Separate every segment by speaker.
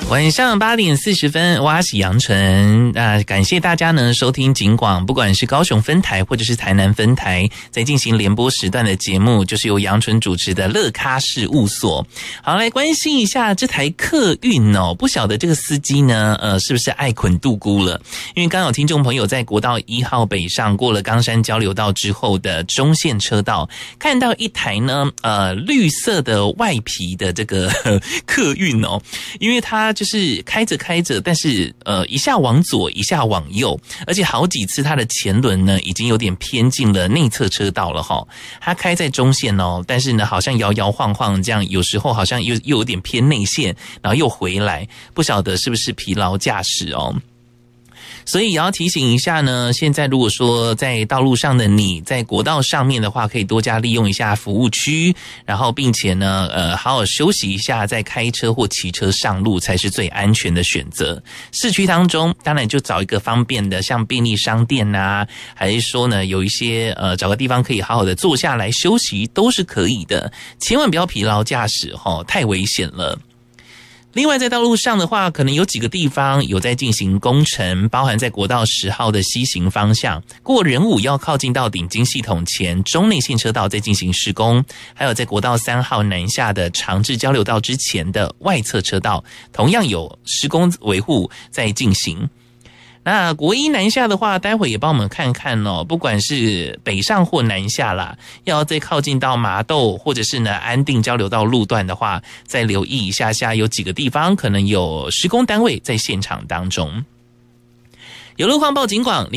Speaker 1: 晚上8点40分，挖喜阳春感谢大家呢收听警广，不管是高雄分台或者是台南分台，在进行联播时段的节目，就是由阳春主持的乐咖事务所。好，来关心一下这台客运哦，不晓得这个司机呢，是不是爱捆度估了？因为刚有听众朋友在国道1号北上过了冈山交流道之后的中线车道，看到一台呢，绿色的外皮的这个客运哦，因为它就是开着，但是一下往左，一下往右，而且好几次它的前轮呢已经有点偏进了内侧车道了齁。它开在中线哦，但是呢好像摇摇晃晃这样，有时候好像又有点偏内线，然后又回来，不晓得是不是疲劳驾驶哦。所以也要提醒一下呢，现在如果说在道路上的你在国道上面的话，可以多加利用一下服务区，然后并且呢好好休息一下，再开车或骑车上路才是最安全的选择。市区当中当然就找一个方便的，像便利商店啊，还是说呢有一些找个地方可以好好的坐下来休息都是可以的，千万不要疲劳驾驶齁，太危险了。另外在道路上的话，可能有几个地方有在进行工程，包含在国道10号的西行方向，过仁武要靠近到顶金系统前中内线车道在进行施工，还有在国道3号南下的长治交流道之前的外侧车道，同样有施工维护在进行。那国一南下的话，待会也帮我们看看哦，不管是北上或南下啦，要再靠近到麻豆或者是呢安定交流道路段的话，再留意一下下有几个地方可能有施工单位在现场当中。有路况报警广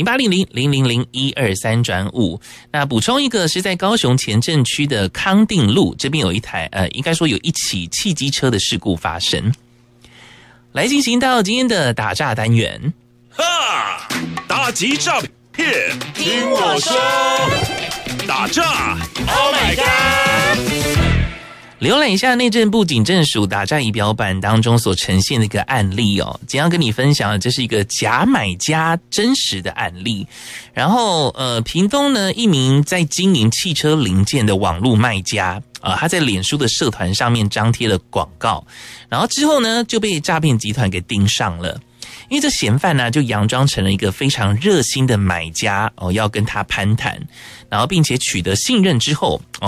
Speaker 1: 0800-000-123-5。那补充一个是在高雄前镇区的康定路这边有一台应该说有一起汽机车的事故发生。来进行到今天的打诈单元。
Speaker 2: 哈！打击诈骗，听我说，打诈 ，Oh my god！
Speaker 1: 浏览一下内政部警政署打诈仪表板当中所呈现的一个案例哦，今天要跟你分享的这是一个假买家真实的案例。然后屏东呢一名在经营汽车零件的网络卖家他在脸书的社团上面张贴了广告，然后之后呢就被诈骗集团给盯上了。因为这嫌犯呢就佯装成了一个非常热心的买家要跟他攀谈，然后并且取得信任之后